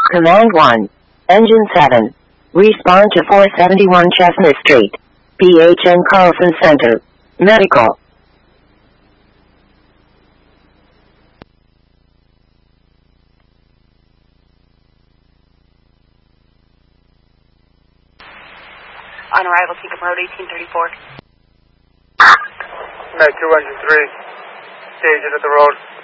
Command 1. Engine 7. Respond to 471 Chestnut Street. BHN Carlson Center. Medical. On arrival, Seacom Road 1834. Med 2 Engine 3. Stage it at the road.